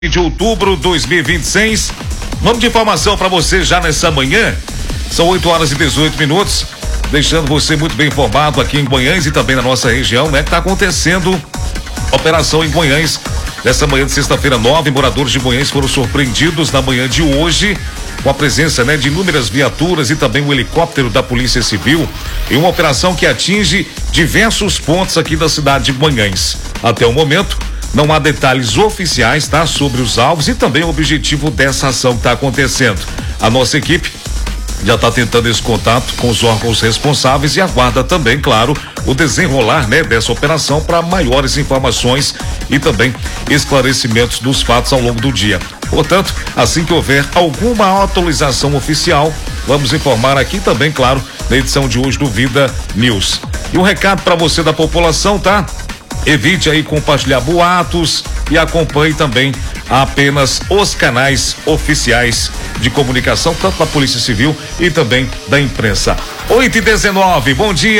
de outubro de 2026. Vamos de informação para você já nessa manhã. São 8h18, deixando você muito bem informado aqui em Guanhães e também na nossa região, né? Que tá acontecendo operação em Guanhães. Nessa manhã de sexta-feira, 9 moradores de Guanhães foram surpreendidos na manhã de hoje com a presença, né, de inúmeras viaturas e também um helicóptero da Polícia Civil em uma operação que atinge diversos pontos aqui da cidade de Guanhães. Até o momento, não há detalhes oficiais, tá, sobre os alvos e também o objetivo dessa ação que está acontecendo. A nossa equipe já está tentando esse contato com os órgãos responsáveis e aguarda também, claro, o desenrolar, né, dessa operação para maiores informações e também esclarecimentos dos fatos ao longo do dia. Portanto, assim que houver alguma atualização oficial, vamos informar aqui também, claro, na edição de hoje do Vida News. E um recado para você da população, tá? Evite aí compartilhar boatos e acompanhe também apenas os canais oficiais de comunicação, tanto da Polícia Civil e também da imprensa. 8h19, bom dia.